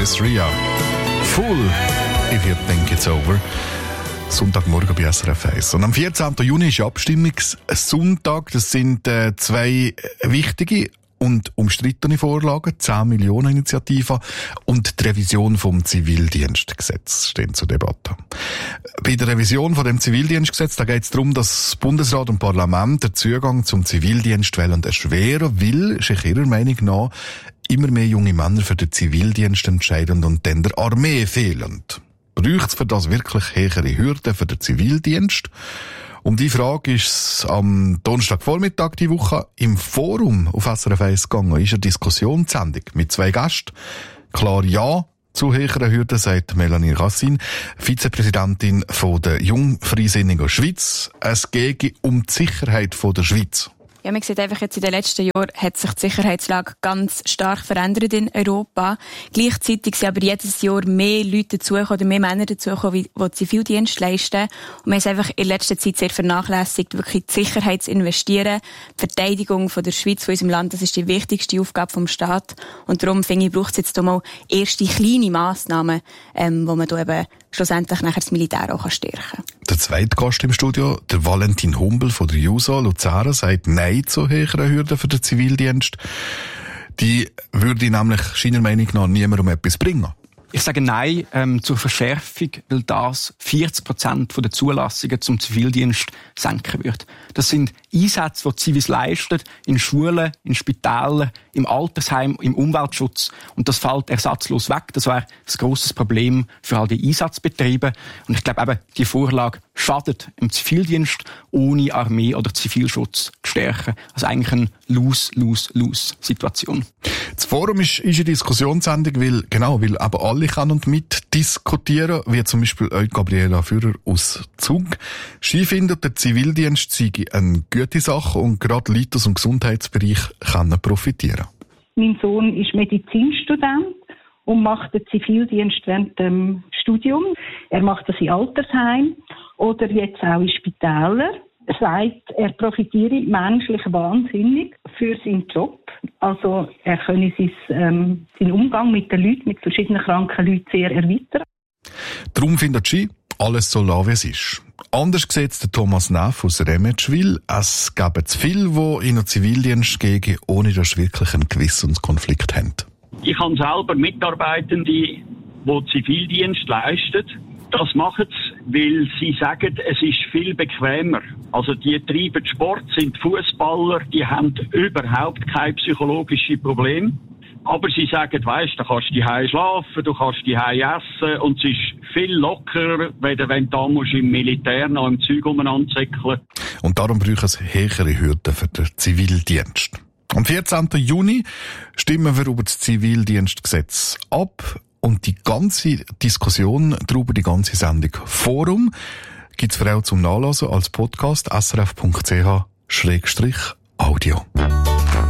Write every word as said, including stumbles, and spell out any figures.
Chris Ria. Fool, if you think it's over. Sonntagmorgen bei S R F eins. Und am vierzehnten Juni ist Abstimmungssonntag. Das sind äh, zwei wichtige und umstrittene Vorlagen, zehn Millionen Initiativen und die Revision vom Zivildienstgesetz stehen zur Debatte. Bei der Revision von dem Zivildienstgesetz, da geht es darum, dass Bundesrat und Parlament den Zugang zum Zivildienst wollen erschweren, weil, ist ihrer Meinung nach, immer mehr junge Männer für den Zivildienst entscheiden und dann der Armee fehlen. Braucht es für das wirklich höhere Hürden für den Zivildienst? Um die Frage ist es am Donnerstagvormittag die Woche im Forum auf S R F eins gegangen. Ist eine Diskussionssendung mit zwei Gästen. Klar ja zu höheren Hürden, sagt Melanie Rassin, Vizepräsidentin von der Jungfreisinnigen Schweiz. Es gehe um die Sicherheit von der Schweiz. Ja, man sieht einfach jetzt in den letzten Jahren hat sich die Sicherheitslage ganz stark verändert in Europa. Gleichzeitig sind aber jedes Jahr mehr Leute dazugekommen, oder mehr Männer dazugekommen, die Zivildienst leisten. Und man ist einfach in letzter Zeit sehr vernachlässigt, wirklich die Sicherheit zu investieren. Die Verteidigung von der Schweiz, von unserem Land, das ist die wichtigste Aufgabe vom Staat. Und darum, finde ich, braucht es jetzt mal erste kleine Massnahmen, ähm, wo man da eben schlussendlich nachher das Militär auch stärken kann. Der zweite Gast im Studio, der Valentin Humbel von der JUSO Luzern, sagt Nein zu höheren Hürden für den Zivildienst. Die würde nämlich seiner Meinung nach niemandem etwas bringen. Ich sage Nein ähm, zur Verschärfung, weil das vierzig Prozent der Zulassungen zum Zivildienst senken wird. Das sind Einsätze, die Zivis leisten, in Schulen, in Spitälern, im Altersheim, im Umweltschutz. Und das fällt ersatzlos weg. Das wäre ein grosses Problem für all die Einsatzbetriebe. Und ich glaube eben, die Vorlage schadet im Zivildienst, ohne Armee oder Zivilschutz zu stärken. Also eigentlich eine Lose-Lose-Lose-Situation. Das Forum ist, ist eine Diskussionssendung, weil, genau, weil eben alle kann und mit diskutieren, wie zum Beispiel euch Gabriela Führer aus Zug. Sie findet, der Zivildienst sei eine gute Sache und gerade Leute aus dem Gesundheitsbereich können profitieren. Mein Sohn ist Medizinstudent und macht den Zivildienst während dem Studium. Er macht das in Altersheim oder jetzt auch in Spitälern. Er sagt, er profitiere menschlich wahnsinnig für seinen Job. Also er könne sein, ähm, seinen Umgang mit den Leuten, mit verschiedenen kranken Leuten sehr erweitern. Darum findet sie, alles so lassen, wie es ist. Anders sieht es der Thomas Neff aus Remetschwil. Es gäbe zu viele, die in den Zivildienst gehen, ohne dass sie wirklich einen Gewissenskonflikt haben. Ich habe selber Mitarbeitende, die Zivildienst leisten. Das machen sie, weil sie sagen, es ist viel bequemer. Also die treiben Sport, sind Fußballer, die haben überhaupt keine psychologischen Probleme. Aber sie sagen, weisst, du kannst die Hause schlafen, du kannst die Hause essen und es ist viel lockerer, wenn du da musst im Militär noch im Zeug umeinander zickeln. Und darum brauchen es höhere Hürden für den Zivildienst. Am vierzehnten Juni stimmen wir über das Zivildienstgesetz ab. Und die ganze Diskussion darüber, die ganze Sendung Forum, gibt's für auch zum Nachlesen als Podcast s r f punkt c h Schrägstrich Audio.